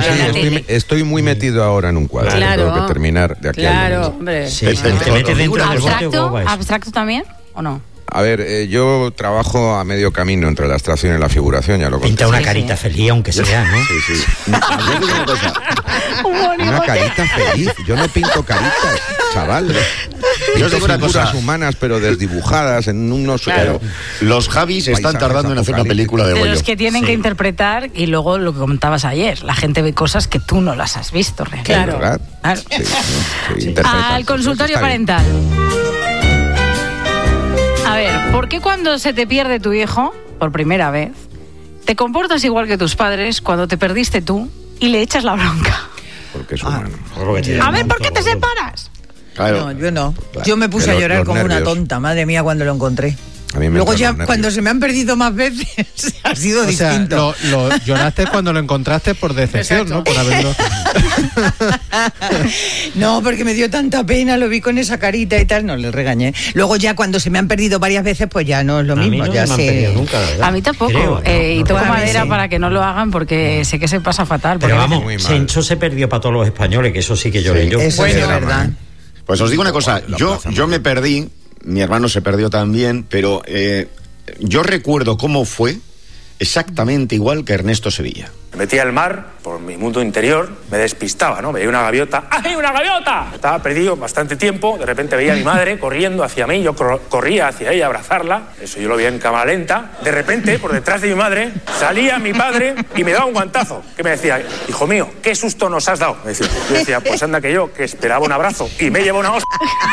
estoy muy metido ahora en un cuadro. Claro. Tengo que terminar de aquí al lunes. Hombre. Sí, te metes dentro del bote. ¿Abstracto también o no? A ver, yo trabajo a medio camino entre la abstracción y la figuración, ya lo conté. Pinta una carita feliz, aunque sea, ¿no? Sí. Una carita feliz. Yo no pinto caritas, chaval. Yo tengo figuras humanas, pero desdibujadas en unos... Claro. Los Javis están tardando en hacer una película de Goyo. De los que tienen que interpretar, y luego lo que comentabas ayer, la gente ve cosas que tú no las has visto realmente. Claro. ¿Verdad? Claro. Sí, Al consultorio parental. A ver, ¿por qué cuando se te pierde tu hijo, por primera vez, te comportas igual que tus padres cuando te perdiste tú y le echas la bronca? Porque es humano. A ver, ¿por qué te separas? Claro. No, yo no. Yo me puse a llorar como una tonta, madre mía, cuando lo encontré. Luego ya cuando se me han perdido más veces ha sido distinto. Lo lloraste cuando lo encontraste por decepción, ¿no? Por haberlo... No, porque me dio tanta pena, lo vi con esa carita y tal, no le regañé. Luego ya cuando se me han perdido varias veces, pues ya no es lo mismo. A mí no ya se me han perdido nunca, ¿verdad? A mí tampoco. Creo, ¿no? Y toco madera sí. para que no lo hagan porque sé que se pasa fatal. Pero vamos, muy mal. Sencho se perdió para todos los españoles, que eso sí que lloré yo. Eso es verdad. Pues os digo una cosa, yo me perdí, mi hermano se perdió también, pero yo recuerdo cómo fue exactamente igual que Ernesto Sevilla. Me metía al mar, por mi mundo interior, me despistaba, ¿no? Veía una gaviota. ¡Ay, una gaviota! Estaba perdido bastante tiempo, de repente veía a mi madre corriendo hacia mí, yo corría hacia ella a abrazarla, eso yo lo veía en cámara lenta. De repente, por detrás de mi madre, salía mi padre y me daba un guantazo, que me decía, hijo mío, ¿qué susto nos has dado? Me decía, yo decía, pues anda que yo, que esperaba un abrazo, y me llevó una hostia.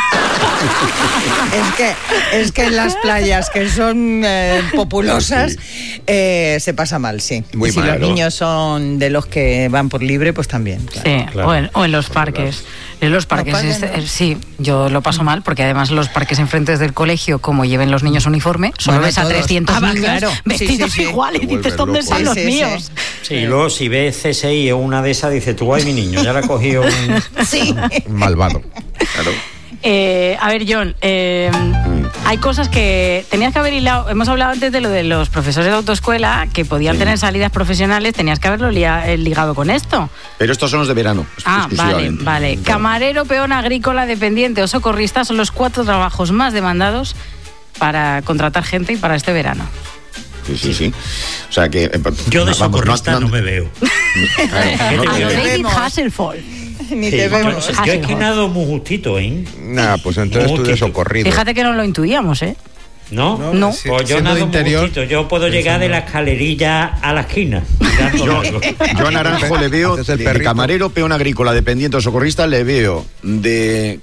Es que en las playas que son populosas se pasa mal, sí. Muy y si mal, los niños son de los que van por libre, pues también. Claro. Sí, Claro. o en los parques. En los parques, sí, yo lo paso mal, porque además los parques enfrente del colegio, como lleven los niños uniforme, solo ves a 300 niños claro. vestidos igual y dices, ¿dónde están los míos? Sí, y luego si ves CSI o una de esas, dices, tú, ay, mi niño, ya la ha cogido un... Sí. Malvado. Claro. A ver, John, hay cosas que tenías que haber hilado. Hemos hablado antes de lo de los profesores de autoescuela que podían tener salidas profesionales. Tenías que haberlo ligado con esto. Pero estos son los de verano, exclusivamente. Vale. Camarero, peón agrícola, dependiente o socorrista son los 4 trabajos más demandados para contratar gente y para este verano. Sí. O sea que... Yo de socorrista no me veo. A lo David Hasselhoff. Ni te vemos. Yo es que nado muy justito, ¿eh? Nah, pues entonces tú de socorrido. Fíjate que no lo intuíamos, ¿eh? ¿No? No. Pues yo nado muy justito. Yo puedo llegar de la escalerilla a la esquina. Yo a Naranjo le veo de camarero, peón agrícola, dependiente o socorrista, le veo de...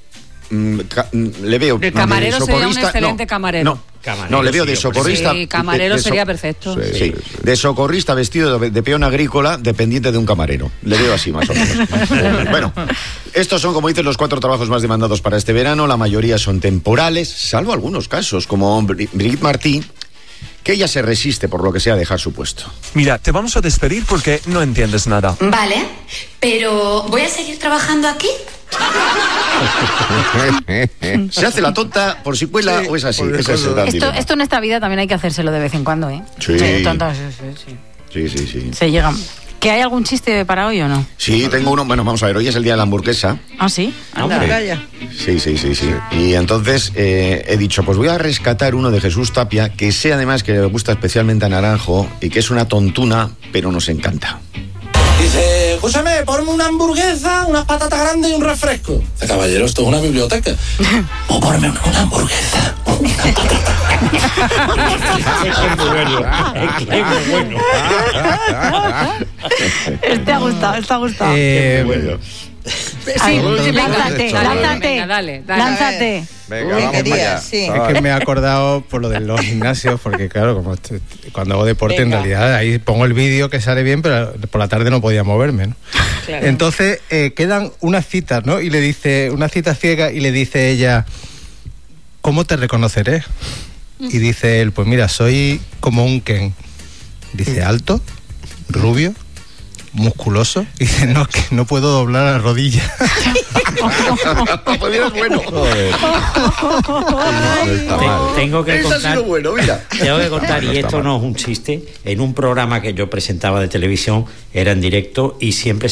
El camarero sería un excelente camarero. No, le veo de socorrista. Sí, camarero sería perfecto. Sí. De socorrista vestido de peón agrícola, dependiente de un camarero. Le veo así, más o menos. Bueno, estos son, como dices, los 4 trabajos más demandados para este verano. La mayoría son temporales, salvo algunos casos, como Brigitte Martí, que ella se resiste, por lo que sea, a dejar su puesto. Mira, te vamos a despedir porque no entiendes nada. Vale, pero ¿voy a seguir trabajando aquí? ¿Se hace la tonta por si cuela o es así? Esto en esta vida también hay que hacérselo de vez en cuando, ¿eh? Sí. Sí. Se llega. ¿Que hay algún chiste para hoy o no? Sí, tengo uno. Bueno, vamos a ver, hoy es el día de la hamburguesa. ¿Ah, sí? Sí. Y entonces he dicho, pues voy a rescatar uno de Jesús Tapia, que sé además que le gusta especialmente a Naranjo y que es una tontuna, pero nos encanta. Dice, escúchame, ponme una hamburguesa, unas patatas grandes y un refresco. Dice, caballero, esto es una biblioteca. O ponme una hamburguesa, una patata. Es muy bueno. Te ha gustado. Bueno. Lánzate. Venga, vamos allá. Sí. Es que me he acordado por lo de los gimnasios, porque claro, como cuando hago deporte, en realidad ahí pongo el vídeo que sale bien, pero por la tarde no podía moverme, ¿no? Claro. Entonces quedan unas citas, ¿no? Y le dice, una cita ciega, y le dice ella, ¿cómo te reconoceré? Y dice él, pues mira, soy como un Ken. Dice, alto, rubio, musculoso, y dice, no, que no puedo doblar la rodilla. Pues es bueno. Tengo que contar. Eso ha sido bueno, mira. Tengo que contar, y esto no es un chiste, en un programa que yo presentaba de televisión, era en directo y siempre